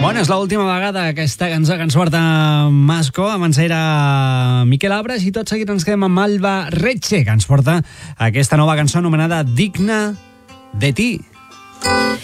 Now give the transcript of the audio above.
Bona, és l'última vegada aquesta cançó que ens porta Masco. Abans era Miquel Abres i tot seguit ens quedem amb Alba Reche, que ens porta aquesta nova cançó anomenada Digna de ti.